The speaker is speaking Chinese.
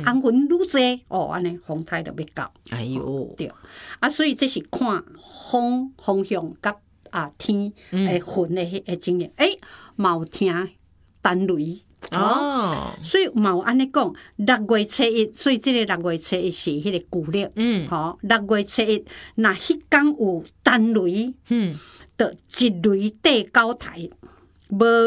红云愈济哦，安尼风台就要到。 哎呦， 对，所以这是看风方向甲天诶云的迄个情形。嘛有听单雷。所以嘛有安尼讲，6月初1，所以这个6月初1是迄个旧历。6月初1，若迄天有单雷，就一雷缀9台，无